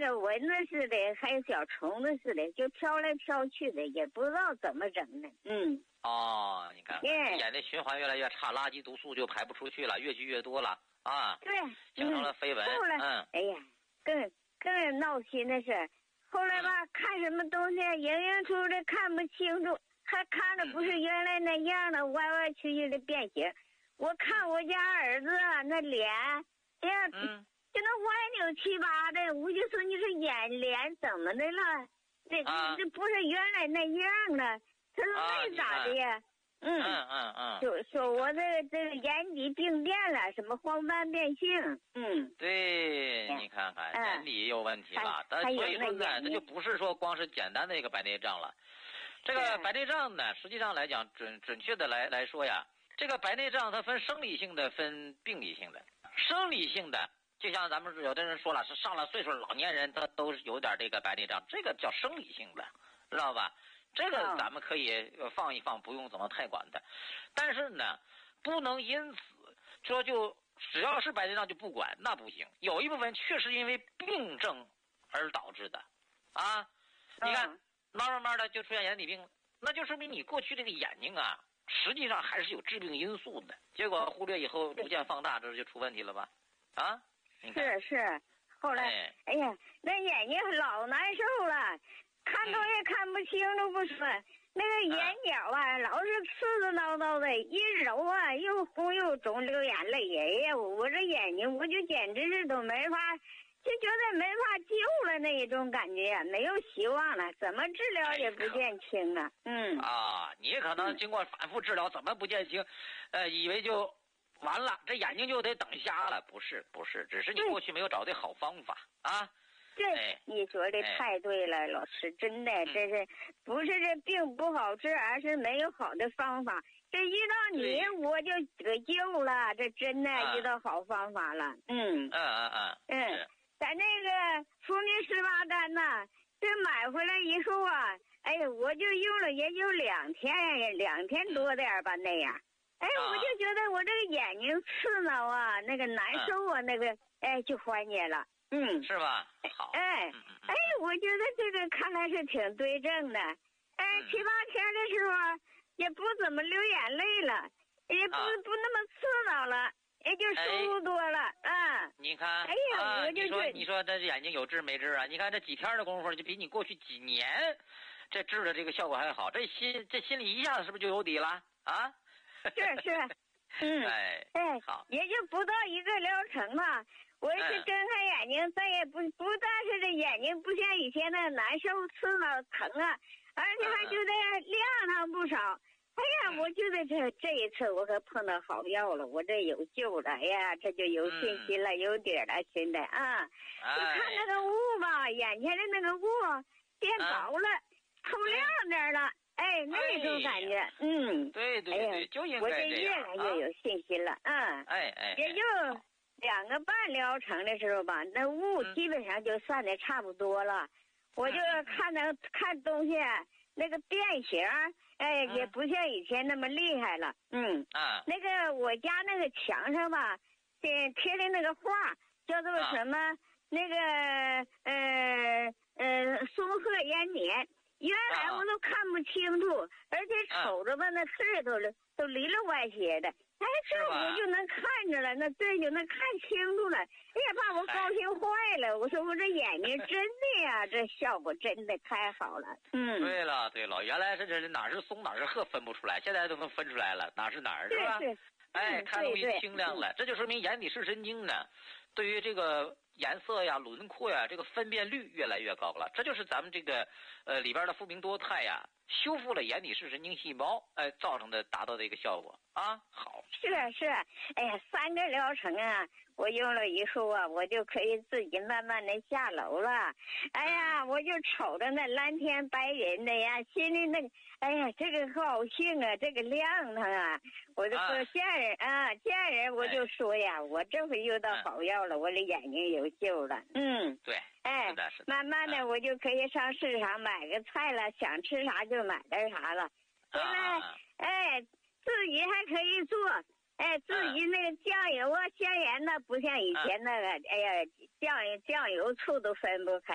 个蚊子似的，还有小虫子似的，就飘来飘去的，也不知道怎么整的。 哦，你看，眼的循环越来越差，垃圾毒素就排不出去了，越积越多了啊。 对， 形成了飞蚊。 后来，哎呀，更闹心的是，后来吧，看什么东西影影出的看不清楚，还看着不是原来那样的，歪歪曲曲的变形。我看我家儿子那脸，哎呀，就那歪扭七八的，我就说你这脸怎么的了？这不是原来那样的，他说没咋的呀。就说我这个眼底病变了，什么黄斑变性。 对，你看看眼底有问题了，但所以说呢，这就不是说光是简单的一个白内障了。这个白内障呢，实际上来讲，准确的来说呀，这个白内障它分生理性的，分病理性的。生理性的，就像咱们有的人说了，是上了岁数老年人他都有点这个白内障，这个叫生理性的，知道吧？这个咱们可以放一放，不用怎么太管它。但是呢，不能因此说就只要是白内障就不管，那不行。有一部分确实因为病症而导致的啊。你看，慢慢的就出现眼底病了，那就说明你过去这个眼睛啊，实际上还是有致病因素的。结果忽略以后逐渐放大，这就出问题了吧？啊？ 是。后来，哎呀，那眼睛老难受了。看东西看不清楚不说，那个眼角啊，老是刺刺挠挠的，一揉啊又红又肿，流眼泪。哎呀，我这眼睛我就简直是都没法，就觉得没法救了那一种感觉，没有希望了，怎么治疗也不见轻啊。 你可能经过反复治疗，怎么不见轻？以为就完了，这眼睛就得等瞎了？不是，只是你过去没有找对好方法啊。 对，你说的太对了，老师，真的，这是不是这病不好治，而是没有好的方法。这遇到你，我就得救了，这真的遇到好方法了。咱那个福尼十八丹呐，这买回来以后啊，哎呀，我就用了也就2天多点吧那样。哎，我就觉得我这个眼睛刺挠啊，那个难受啊，那个就缓解了。 是吧？好。 我觉得这个看来是挺对症的。7、8天的时候也不怎么流眼泪了，也不那么刺挠了，也就舒服多了啊。 你看， 哎呀，我就你说这眼睛有治没治啊？你看这几天的功夫，就比你过去几年这治的这个效果还好。这心里一下子是不是就有底了啊？ 是。好，也就不到1个疗程吧。我是睁开眼睛，再也不但是这眼睛不像以前那难受、刺挠、疼啊，而且还觉得亮上不少。哎呀，我觉得这一次我可碰到好药了，我这有救了。哎呀，这就有信心了，有底了，现在啊。就看那个雾吧，眼前的那个雾变薄了，透亮点了。那种感觉， 对，就应该这样。 我这越来越有信心了，也就2个半疗程的时候吧，那雾基本上就算的差不多了。我就看东西那个变形，也不像以前那么厉害了。那个我家那个墙上吧，贴的那个画叫做什么？那个松鹤延年。原来我都看不清楚，而且瞅着吧，那字都里里歪斜的。这我就能看着了，那字就能看清楚了。哎呀，把我高兴坏了。我说我这眼睛真的呀，这效果真的太好了。 对了，原来这哪是松哪是鹤分不出来，现在都能分出来了，哪是哪儿，是吧？看东西清亮了，这就说明眼底视神经呢，对于这个颜色呀、轮廓呀，这个分辨率越来越高了。这就是咱们这个里边的富明多肽呀，修复了眼底视神经细胞，造成的达到的一个效果啊。好， 是，哎呀，3个疗程啊，我用了以后啊，我就可以自己慢慢的下楼了。哎呀，我就瞅着那蓝天白云的呀，心里那哎呀，这个高兴啊，这个亮堂啊，我就说见人我就说呀，我这回遇到好药了，我这眼睛有救了。 对，是的， 慢慢的我就可以上市场买个菜了，想吃啥就买点啥了。回来，自己还可以做，自己那个酱油啊、香盐呢，不像以前那个，酱油、醋都分不开。